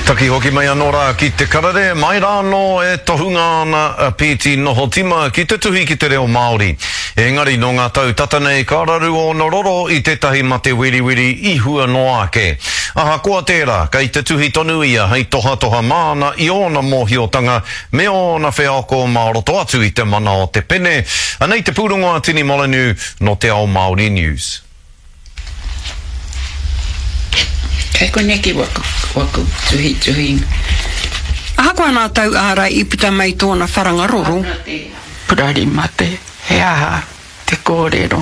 Taki hoki mai anō rā ki te karare, mai rā no e tohunga ana pīti noho tima ki te tuhi ki te reo Māori. Engari no ngā tau tatanei ka raru o Nororo i tetahi ma te wiriwiri i hua no ake. Aha kua tērā, kei te tuhi tonu ia hei toha toha māna i ona mōhiotanga me ona wheako maoroto atu i te mana o te pene. Anei te pūrongoa Tini Molyneux no te ao Māori News. Kei koneki waku tuhi. Aha koa nā tau ārai i puta mai tōna wharangaroro? Purari mate, he aha te kōrero.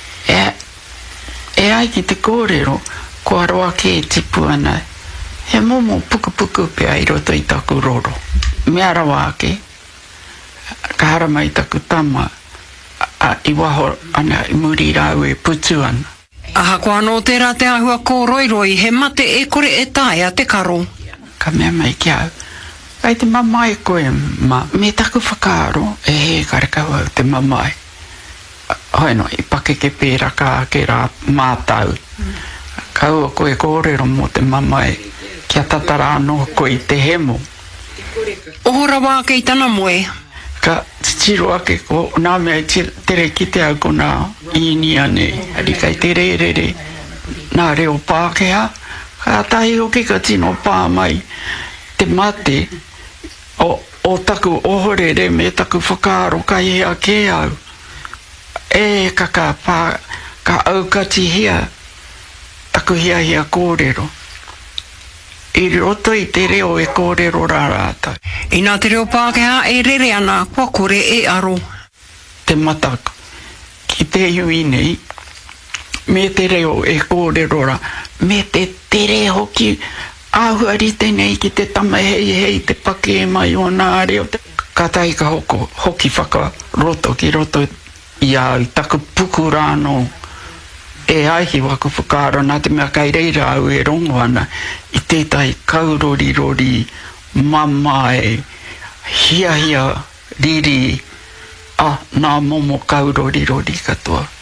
E ai ki te kōrero, kua roa ke tipu ana. He momo puku pia i roto i taku roro. Mea rawa ake, ka hara mai taku tama, i waho ana i muri rau e putu ana. Aha koa no tērā te ahua kōroiroi, he mate e kore e tae a te karo. Ka mea mai ki au. Kai te mamai koe me taku whakaaro e he karekau au te mamai. Hoi no, i pake ke pēra ka ke rā mātau. Kaua koe kōrero mo te mamai, kia tatara anō koe te hemo. Ohora wā kei tana moe. Ka titiro ake ko nā mea tere ki te au ko nā ini ane. Ari kai te rerere nā reo Pākehā. Ka tahi oki ka tino pā mai te mate o taku ohorere me taku whakaaro kai hea ke au. E kaka pā ka aukati hea taku hea kōrero. I roto i te reo e kōrero rārātai. I nā te reo Pākehā e rere ana, kua kore e aro. Te mataku, ki te iui nei, me te reo e kōrero rā, me te tere hoki, āhuari tenei ki te tama hei te pake e mai o nā reo. Ka tai ka hoki whaka roto ki roto i au, taku puku rāno. E aihi waku whakaaro nā te mea kai reira au e rongo ana i tētai kaurori, mamae, hia, riri, nā momo kaurori katoa.